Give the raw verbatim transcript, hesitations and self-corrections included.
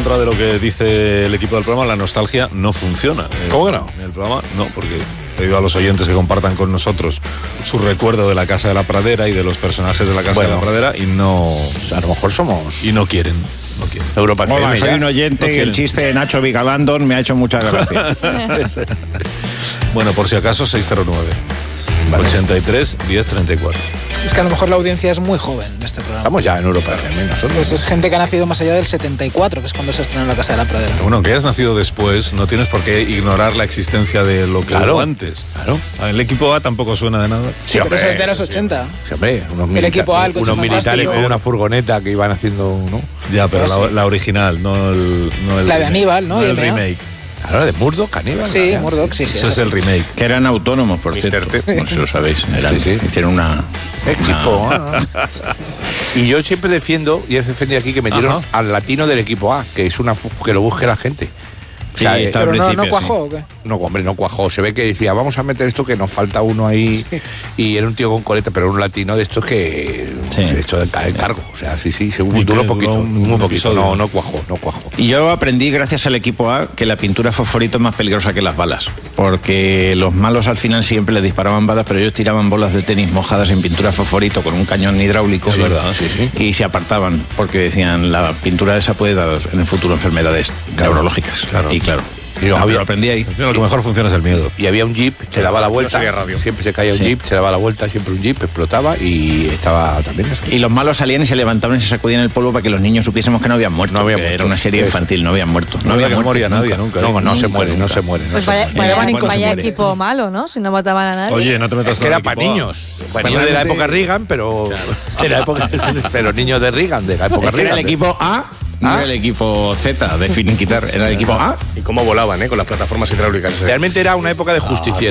contra de lo que dice el equipo del programa, la nostalgia no funciona. ¿Cómo que no? En el programa no, porque he pedido a los oyentes que compartan con nosotros su recuerdo de la Casa de la Pradera y de los personajes de la Casa bueno, de la Pradera y no... Pues a lo mejor somos... Y no quieren. No quieren. Europa F M. Hola, soy un oyente no y el chiste de Nacho Vigalandón me ha hecho muchas gracias. Bueno, por si acaso, seis cero nueve. Vale. ochenta y tres, diez, treinta y cuatro. Es que a lo mejor la audiencia es muy joven en este programa. Estamos ya en Europa F M nosotros. Pues es gente que ha nacido más allá del setenta y cuatro, que es cuando se estrenó La Casa de la Pradera. Bueno, que hayas nacido después, no tienes por qué ignorar la existencia de lo que claro, hubo antes. Claro. El equipo A tampoco suena de nada. Sí, sí, pero eso es de los ochenta. Sí, hombre, unos, el milita- equipo A, el unos militares con una furgoneta que iban haciendo, ¿no? Ya, pero Pero la, sí. la original, no el, no el La de remake, Aníbal, ¿no? No Y el M A. remake. Claro, de Murdoch, Aníbal. Sí, Murdoch, sí, sí. Eso es el remake. Que eran autónomos, por mister cierto. T. No sé si lo sabéis. Eran, Sí, sí. Hicieron una... Equipo una... A. Y yo siempre defiendo, y he defendido aquí, que metieron Ajá. al latino del equipo A, que es una que lo busque la gente. Sí, O sea, está al Pero no, principio, no cuajó, sí. ¿o qué? No, hombre, no cuajó. Se ve que decía, vamos a meter esto que nos falta uno ahí. Sí. Y era un tío con coleta, pero un latino de estos que Sí. se echó de ca- en cargo. O sea, sí, sí, según Y duró que poquito. duró un- muy un poquito. episodio. No, no cuajó, no cuajó. Y yo aprendí, gracias al equipo A, que la pintura fosforito es más peligrosa que las balas. Porque los malos al final siempre les disparaban balas, pero ellos tiraban bolas de tenis mojadas en pintura fosforito con un cañón hidráulico. Es verdad, sí, sí. Y se apartaban, porque decían, la pintura esa puede dar en el futuro enfermedades neurológicas. claro. Y claro, Y no, ah, había- lo aprendí ahí. Lo que mejor funciona es el miedo. Y había un jeep, se daba la vuelta. sabía radio. Siempre se caía un Sí. jeep, se daba la vuelta, siempre un jeep, explotaba y estaba también eso. Y los malos salían y se levantaban y se sacudían el polvo para que los niños supiésemos que no habían muerto. No habían que muerto. Era una serie Eso. infantil, no habían muerto. No había que muerto morir a nadie nunca. No, no Nunca, se muere, no nunca. se muere. no Pues se vaya, muere. vaya, Cuando se vaya muere. equipo malo, ¿no? Si no mataban a nadie. Oye, no te metas Es con que el era equipo para A. niños. Bueno, Niños de la realmente- época Reagan, pero. Era época, pero niños de Reagan, de la época Es que era Reagan. el equipo A, no ¿Ah? era el equipo Z de finiquitar, era el equipo A. Y cómo volaban, ¿eh? Con las plataformas hidráulicas. Realmente era una época de justicia.